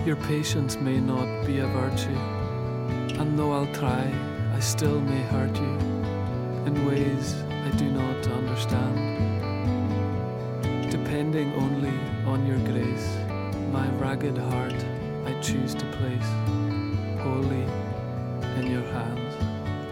Your patience may not be a virtue, and though I'll try, I still may hurt you in ways I do not understand. Depending only on your grace, my ragged heart I choose to place wholly in your hands.